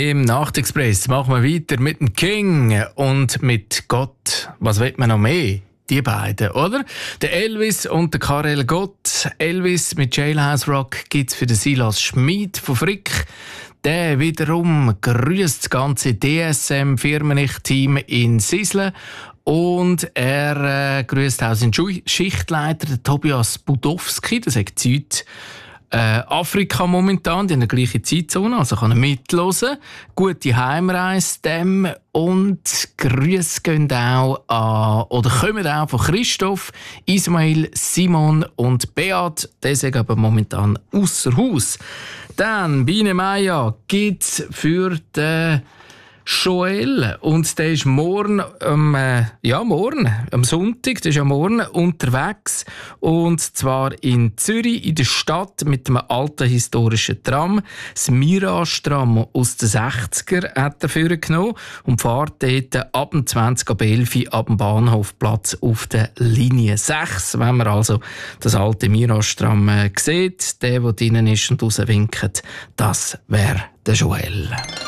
Im Nachtexpress machen wir weiter mit dem King und mit Gott. Was will man noch mehr? Die beiden, oder? Der Elvis und der Karel Gott. Elvis mit Jailhouse Rock gibt's für den Silas Schmid von Frick. Der wiederum grüßt das ganze DSM-Firmenteam in Sisle. Und er grüßt auch seinen Schichtleiter, den Tobias Budowski. Das ist Zeit Afrika momentan, die in der gleichen Zeitzone, also kann er mithören. Gute Heimreise dem und Grüße gehen auch an, oder kommen auch von Christoph, Ismail, Simon und Beat. Die sind aber momentan ausser Haus. Dann Biene Maya gibt's für den Joel und der ist morgen am Sonntag, der ist ja morgen unterwegs und zwar in Zürich in der Stadt mit einem alten historischen Tram. Das Mirage-Tram aus den 60er hat er vorgenommen und fährt dort ab dem 20:11 ab dem Bahnhofplatz auf der Linie 6. Wenn man also das alte Mirage-Tram sieht, der drinnen ist und rauswinkt, das wäre der Joel.